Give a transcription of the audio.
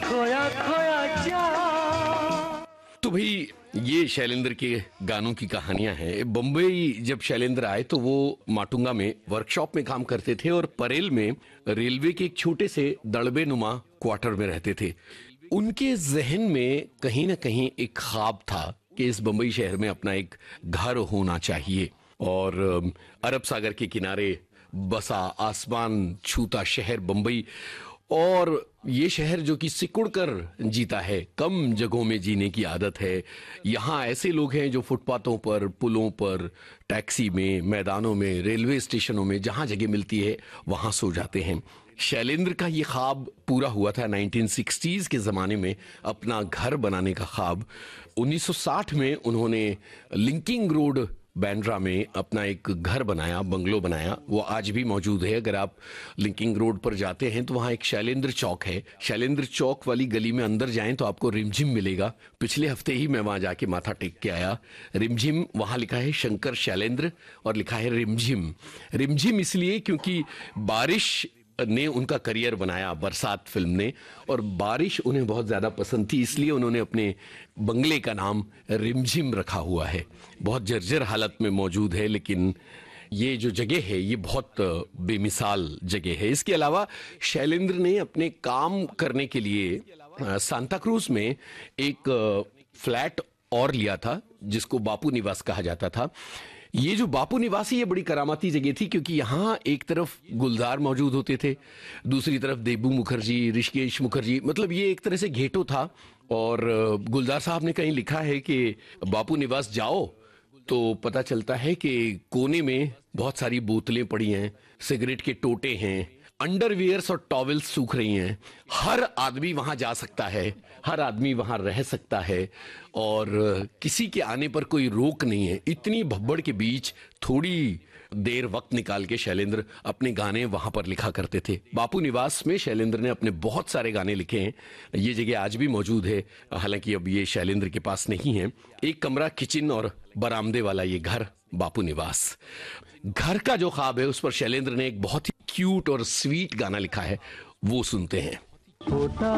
खोया खोया जा। तो भाई ये शैलेंद्र के गानों की कहानियां हैं। बम्बई जब शैलेंद्र आए तो वो माटुंगा में वर्कशॉप में काम करते थे और परेल में रेलवे के एक छोटे से दड़बे नुमा क्वार्टर में रहते थे। उनके जहन में कहीं ना कहीं एक ख्वाब था कि इस बम्बई शहर में अपना एक घर होना चाहिए और अरब सागर के किनारे बसा आसमान छूता शहर बम्बई। और ये शहर जो कि सिकुड़ कर जीता है, कम जगहों में जीने की आदत है। यहाँ ऐसे लोग हैं जो फुटपाथों पर, पुलों पर, टैक्सी में, मैदानों में, रेलवे स्टेशनों में, जहाँ जगह मिलती है वहाँ सो जाते हैं। शैलेंद्र का ये ख्वाब पूरा हुआ था 1960s के ज़माने में, अपना घर बनाने का ख्वाब। 1960 में उन्होंने लिंकिंग रोड बांद्रा में अपना एक घर बनाया, बंगलो बनाया। वो आज भी मौजूद है। अगर आप लिंकिंग रोड पर जाते हैं तो वहाँ एक शैलेंद्र चौक है। शैलेंद्र चौक वाली गली में अंदर जाएं तो आपको रिमझिम मिलेगा। पिछले हफ्ते ही मैं वहाँ जाके माथा टेक के आया। रिमझिम, वहाँ लिखा है शंकर शैलेंद्र और लिखा है रिमझिम। रिमझिम इसलिए क्योंकि बारिश ने उनका करियर बनाया, बरसात फिल्म ने, और बारिश उन्हें बहुत ज़्यादा पसंद थी, इसलिए उन्होंने अपने बंगले का नाम रिमझिम रखा हुआ है। बहुत जर्जर हालत में मौजूद है, लेकिन ये जो जगह है ये बहुत बेमिसाल जगह है। इसके अलावा शैलेंद्र ने अपने काम करने के लिए सांता क्रूज में एक फ्लैट और लिया था जिसको बापू निवास कहा जाता था। ये जो बापू निवास है ये बड़ी करामाती जगह थी क्योंकि यहाँ एक तरफ गुलजार मौजूद होते थे, दूसरी तरफ देबू मुखर्जी, ऋषिकेश मुखर्जी, मतलब ये एक तरह से घेटो था। और गुलजार साहब ने कहीं लिखा है कि बापू निवास जाओ तो पता चलता है कि कोने में बहुत सारी बोतलें पड़ी हैं, सिगरेट के टोटे हैं, अंडरवियर्स और टॉवेल्स सूख रही हैं। हर आदमी वहां जा सकता है, हर आदमी वहां रह सकता है और किसी के आने पर कोई रोक नहीं है। इतनी भब्बड़ के बीच थोड़ी देर वक्त निकाल के शैलेंद्र अपने गाने वहां पर लिखा करते थे। बापू निवास में शैलेंद्र ने अपने बहुत सारे गाने लिखे हैं। ये जगह आज भी मौजूद है, हालांकि अब ये शैलेंद्र के पास नहीं है। एक कमरा, किचन और बरामदे वाला ये घर बापू निवास। घर का जो ख्वाब है उस पर शैलेंद्र ने एक बहुत ही क्यूट और स्वीट गाना लिखा है, वो सुनते हैं। होता